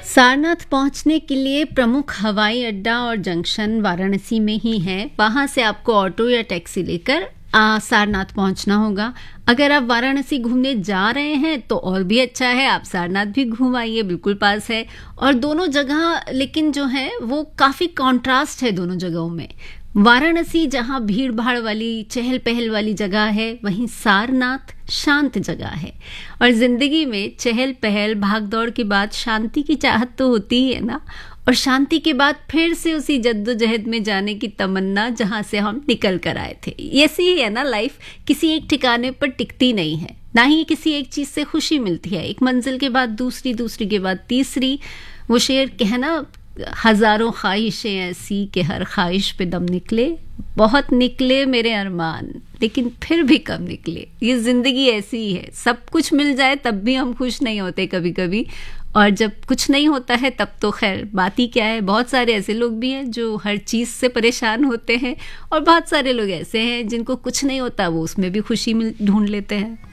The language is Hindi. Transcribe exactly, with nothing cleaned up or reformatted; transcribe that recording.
सारनाथ पहुंचने के लिए प्रमुख हवाई अड्डा और जंक्शन वाराणसी में ही है। वहां से आपको ऑटो या टैक्सी लेकर आ, सारनाथ पहुंचना होगा। अगर आप वाराणसी घूमने जा रहे हैं तो और भी अच्छा है, आप सारनाथ भी घूम आइए, बिल्कुल पास है। और दोनों जगह लेकिन जो है वो काफ़ी कॉन्ट्रास्ट है दोनों जगहों में। वाराणसी जहाँ भीड़ भाड़ वाली चहल पहल वाली जगह है, वहीं सारनाथ शांत जगह है। और जिंदगी में चहल पहल भाग दौड़ के बाद शांति की चाहत तो होती ही है ना, और शांति के बाद फिर से उसी जद्दोजहद में जाने की तमन्ना जहाँ से हम निकल कर आए थे। ऐसी ही है ना लाइफ, किसी एक ठिकाने पर टिकती नहीं है, ना ही किसी एक चीज़ से खुशी मिलती है। एक मंजिल के बाद दूसरी, दूसरी के बाद तीसरी। वो शेर कहना, हजारों ख्वाहिशें ऐसी कि हर ख्वाहिश पे दम निकले, बहुत निकले मेरे अरमान लेकिन फिर भी कम निकले। ये जिंदगी ऐसी ही है, सब कुछ मिल जाए तब भी हम खुश नहीं होते कभी कभी, और जब कुछ नहीं होता है तब तो खैर बात ही क्या है। बहुत सारे ऐसे लोग भी हैं जो हर चीज़ से परेशान होते हैं, और बहुत सारे लोग ऐसे हैं जिनको कुछ नहीं होता, वो उसमें भी खुशी मिल ढूंढ लेते हैं।